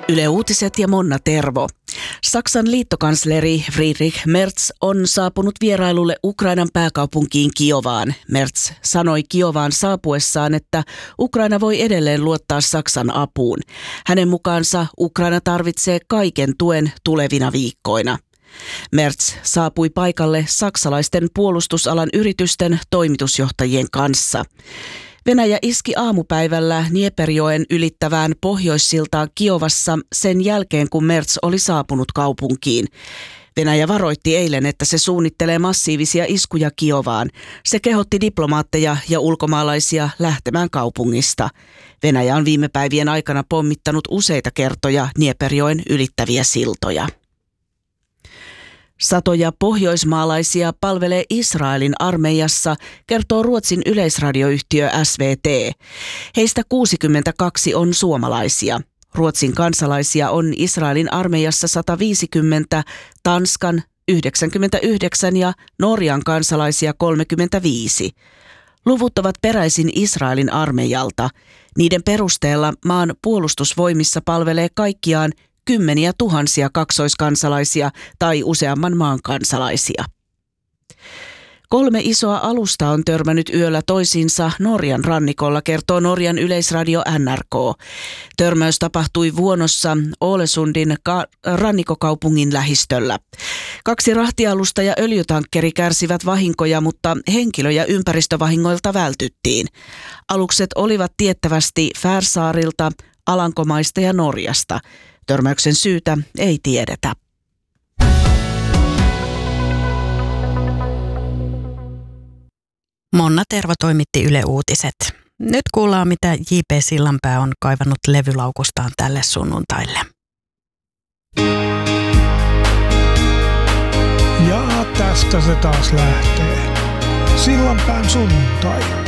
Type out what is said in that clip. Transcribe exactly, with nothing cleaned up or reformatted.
Yle Uutiset ja Monna Tervo. Saksan liittokansleri Friedrich Merz on saapunut vierailulle Ukrainan pääkaupunkiin Kiovaan. Merz sanoi Kiovaan saapuessaan, että Ukraina voi edelleen luottaa Saksan apuun. Hänen mukaansa Ukraina tarvitsee kaiken tuen tulevina viikkoina. Merz saapui paikalle saksalaisten puolustusalan yritysten toimitusjohtajien kanssa. Venäjä iski aamupäivällä Dnieperjoen ylittävään pohjoissiltaan Kiovassa sen jälkeen, kun Merz oli saapunut kaupunkiin. Venäjä varoitti eilen, että se suunnittelee massiivisia iskuja Kiovaan. Se kehotti diplomaatteja ja ulkomaalaisia lähtemään kaupungista. Venäjä on viime päivien aikana pommittanut useita kertoja Dnieperjoen ylittäviä siltoja. Satoja pohjoismaalaisia palvelee Israelin armeijassa, kertoo Ruotsin yleisradioyhtiö S V T. Heistä kuusikymmentäkaksi on suomalaisia. Ruotsin kansalaisia on Israelin armeijassa sata viisikymmentä, Tanskan yhdeksänkymmentäyhdeksän ja Norjan kansalaisia kolmekymmentäviisi. Luvut ovat peräisin Israelin armeijalta. Niiden perusteella maan puolustusvoimissa palvelee kaikkiaan kymmeniä tuhansia kaksoiskansalaisia tai useamman maan kansalaisia. Kolme isoa alusta on törmännyt yöllä toisiinsa Norjan rannikolla, kertoo Norjan yleisradio N R K. Törmäys tapahtui Vuonossa Ålesundin ka- rannikokaupungin lähistöllä. Kaksi rahtialusta ja öljytankkeri kärsivät vahinkoja, mutta henkilö- ja ympäristövahingoilta vältyttiin. Alukset olivat tiettävästi Färsaarilta, Alankomaista ja Norjasta. Törmäyksen syytä ei tiedetä. Monna Tervo toimitti Yle Uutiset. Nyt kuullaan, mitä J P Sillanpää on kaivannut levylaukustaan tälle sunnuntaille. Ja tästä se taas lähtee. Sillanpään sunnuntai.